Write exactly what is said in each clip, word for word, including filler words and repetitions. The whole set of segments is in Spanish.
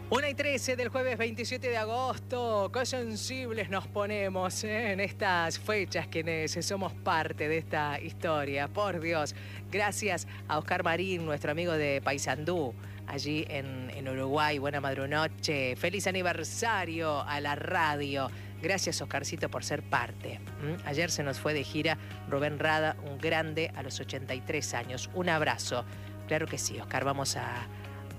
una y trece del jueves veintisiete de agosto, qué sensibles nos ponemos ¿eh? en estas fechas quienes somos parte de esta historia. Por Dios, gracias a Oscar Marín, nuestro amigo de Paysandú, allí en, en Uruguay. Buena madrunoche, feliz aniversario a la radio. Gracias, Oscarcito, por ser parte. ¿Mm? Ayer se nos fue de gira Rubén Rada, un grande a los ochenta y tres años. Un abrazo. Claro que sí, Oscar, vamos a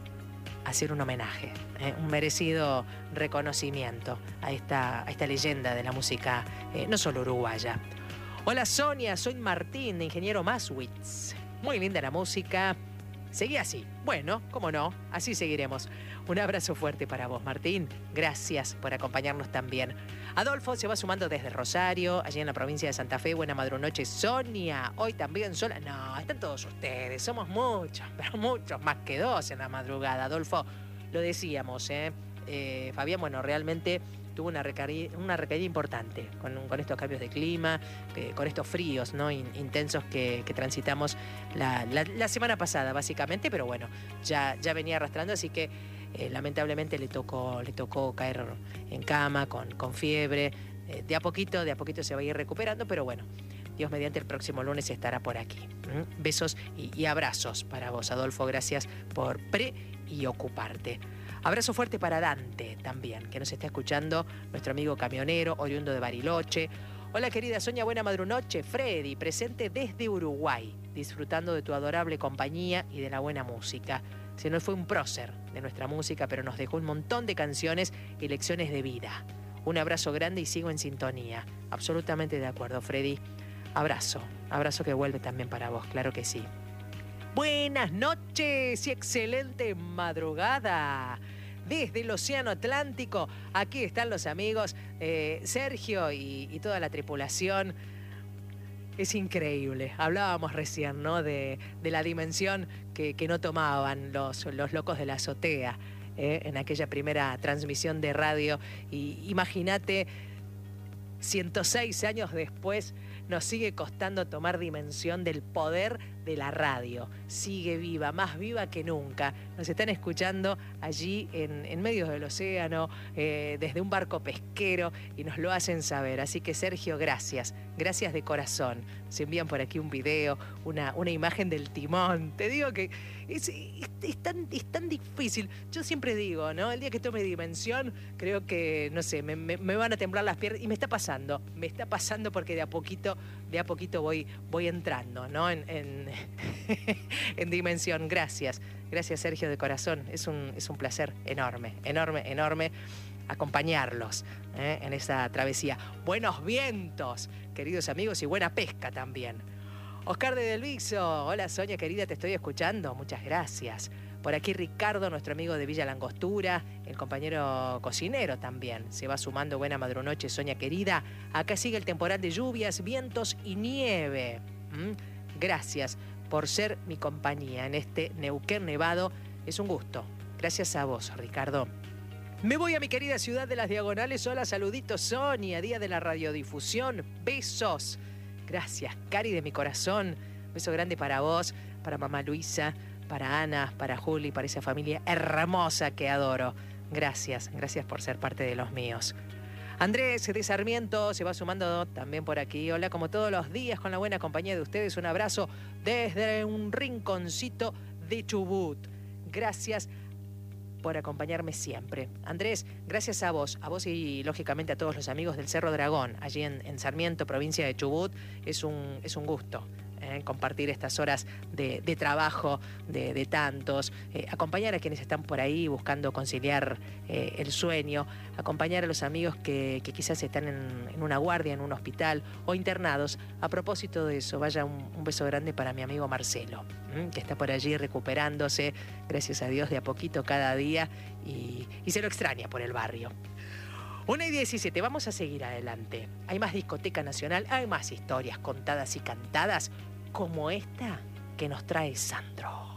hacer un homenaje, ¿eh? un merecido reconocimiento a esta, a esta leyenda de la música, eh, no solo uruguaya. Hola Sonia, soy Martín de Ingeniero Maswitz. Muy linda la música. Seguí así. Bueno, cómo no, así seguiremos. Un abrazo fuerte para vos, Martín. Gracias por acompañarnos también. Adolfo se va sumando desde Rosario, allí en la provincia de Santa Fe. Buena madrunoche, Sonia. Hoy también sola. No, están todos ustedes. Somos muchos, pero muchos, más que dos en la madrugada. Adolfo, lo decíamos, ¿eh? eh Fabián, bueno, realmente tuvo una recaída, una recaída importante con, con estos cambios de clima, eh, con estos fríos, ¿no? In, intensos que, que transitamos la, la, la semana pasada, básicamente, pero bueno, ya, ya venía arrastrando, así que eh, lamentablemente le tocó, le tocó caer en cama, con, con fiebre. Eh, de a poquito, de a poquito se va a ir recuperando, pero bueno, Dios mediante el próximo lunes estará por aquí. ¿Mm? Besos y, y abrazos para vos, Adolfo, gracias por pre y ocuparte. Abrazo fuerte para Dante también, que nos está escuchando, nuestro amigo camionero, oriundo de Bariloche. Hola querida Sonia, buena madrunoche. Freddy, presente desde Uruguay, disfrutando de tu adorable compañía y de la buena música. Se nos fue un prócer de nuestra música, pero nos dejó un montón de canciones y lecciones de vida. Un abrazo grande y sigo en sintonía. Absolutamente de acuerdo, Freddy. Abrazo, abrazo que vuelve también para vos, claro que sí. Buenas noches y excelente madrugada. Desde el Océano Atlántico, aquí están los amigos eh, Sergio y, y toda la tripulación. Es increíble. Hablábamos recién, ¿no? De, de la dimensión que, que no tomaban los, los locos de la azotea eh, en aquella primera transmisión de radio. Y imagínate, ciento seis años después, nos sigue costando tomar dimensión del poder de la radio. Sigue viva, más viva que nunca. Nos están escuchando allí en, en medio del océano, eh, desde un barco pesquero, y nos lo hacen saber. Así que, Sergio, gracias. Gracias de corazón. Se envían por aquí un video, una, una imagen del timón. Te digo que es, es, es, tan, es tan difícil. Yo siempre digo, ¿no? El día que tome dimensión, creo que, no sé, me, me, me van a temblar las piernas. Y me está pasando. Me está pasando porque de a poquito, de a poquito voy, voy entrando, ¿no? En, en, en dimensión. Gracias. Gracias, Sergio, de corazón. Es un, es un placer enorme, enorme, enorme acompañarlos ¿eh? en esa travesía. Buenos vientos, queridos amigos, y buena pesca también. Oscar de Del Viso, hola Sonia querida, te estoy escuchando, muchas gracias. Por aquí Ricardo, nuestro amigo de Villa Langostura, el compañero cocinero también, se va sumando. Buena madrunoche, Sonia querida. Acá sigue el temporal de lluvias, vientos y nieve. ¿Mm? Gracias por ser mi compañía en este Neuquén nevado. Es un gusto. Gracias a vos, Ricardo. Me voy a mi querida ciudad de las Diagonales. Hola, saluditos, Sonia, día de la radiodifusión. Besos. Gracias, Cari, de mi corazón. Beso grande para vos, para mamá Luisa, para Ana, para Juli, para esa familia hermosa que adoro. Gracias, gracias por ser parte de los míos. Andrés de Sarmiento se va sumando también por aquí. Hola, como todos los días, con la buena compañía de ustedes. Un abrazo desde un rinconcito de Chubut. Gracias por acompañarme siempre. Andrés, gracias a vos, a vos y lógicamente a todos los amigos del Cerro Dragón, allí en, en Sarmiento, provincia de Chubut. Es un, es un gusto eh, compartir estas horas de, de trabajo de, de tantos, eh, acompañar a quienes están por ahí buscando conciliar eh, el sueño, acompañar a los amigos que, que quizás están en, en una guardia, en un hospital o internados. A propósito de eso, vaya un, un beso grande para mi amigo Marcelo, ¿m? que está por allí recuperándose, gracias a Dios, de a poquito cada día, y, y se lo extraña por el barrio. una y diecisiete, vamos a seguir adelante. Hay más discoteca nacional, hay más historias contadas y cantadas como esta que nos trae Sandro.